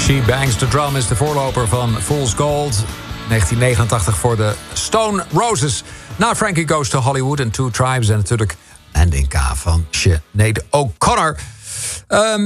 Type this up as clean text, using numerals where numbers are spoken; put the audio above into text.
She Bangs the Drum is de voorloper van Fool's Gold. 1989 voor de Stone Roses. Na Frankie Goes to Hollywood en Two Tribes. En natuurlijk Landing K van Sinead O'Connor.